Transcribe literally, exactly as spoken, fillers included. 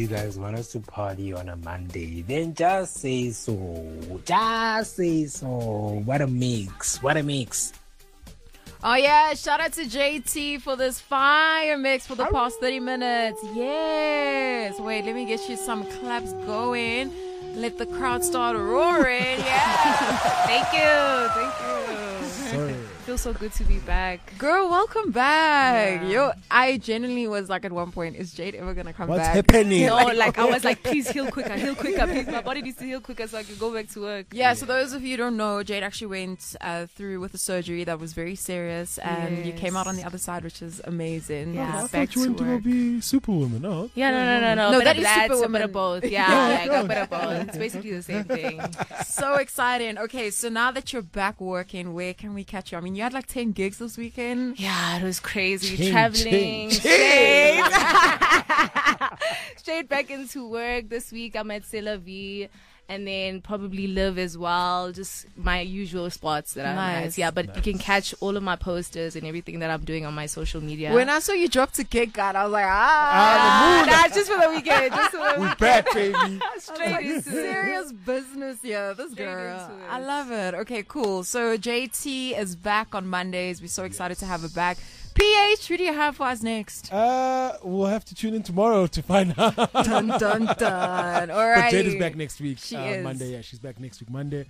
you guys want us to party on a Monday, then just say so. Just say so. What a mix. What a mix. Oh, yeah. Shout out to J T for this fire mix for the past thirty minutes. Yes. Wait, let me get you some claps going. Let the crowd start roaring. Yeah. Thank you. Thank you. Sorry. Feels so good to be back. Girl, welcome back. Yeah. Yo, I genuinely was like at one point, is Jade ever going to come What's back? happening? No, like I was like, please heal quicker, heal quicker, please. My body needs to heal quicker so I can go back to work. Yeah, so those of you who don't know, Jade actually went uh, through with a surgery that was very serious, and you came out on the other side, which is amazing. Yeah. I Back thought you went to go work. be Superwoman. No. Yeah, no, no, no, no. No, Bit that of is that, a Superwoman. bit of both. Yeah, Yeah, yeah, I got a no. bit of both. It's basically the same thing. So exciting. Okay, so now that you're back working, where can we catch you? I mean, you had like ten gigs this weekend. Yeah, it was crazy. Ching, Traveling. ching, Straight. Straight back into work. This week I'm at C'est La Vie. And then probably Live as well. Just my usual spots that I'm Nice. at. Yeah, but Nice. you can catch all of my posters and everything that I'm doing on my social media. When I saw you drop to Gig God, I was like, ah, Ah, nah, just for the weekend. Just for the We weekend. back, baby. Straight like into it. serious business here. This Straight girl. into it. I love it. Okay, cool. So J T is back on Mondays. We're so excited to have her back. P H, who do you have for us next? Uh, we'll have to tune in tomorrow to find out. Dun, dun, dun. All But right. Jade is back next week. She uh, is. Monday. Yeah, she's back next week, Monday.